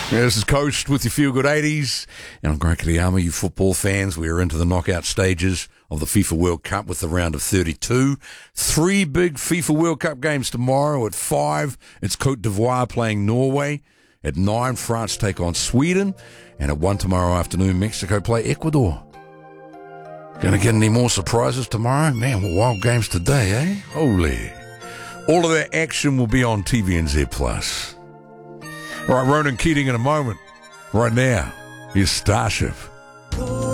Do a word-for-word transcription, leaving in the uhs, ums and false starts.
Yeah, this is Coast with your Feel Good eighties. And I'm Greg Kiyama, you football fans. We are into the knockout stages of the FIFA World Cup with the round of thirty-two. Three big FIFA World Cup games tomorrow at five. It's Cote d'Ivoire playing Norway. At nine, France take on Sweden. And at one tomorrow afternoon, Mexico play Ecuador. Gonna get any more surprises tomorrow? Man, what wild games today, eh? Holy. All of that action will be on T V N Z plus. All right, Ronan Keating in a moment. Right now, here's Starship.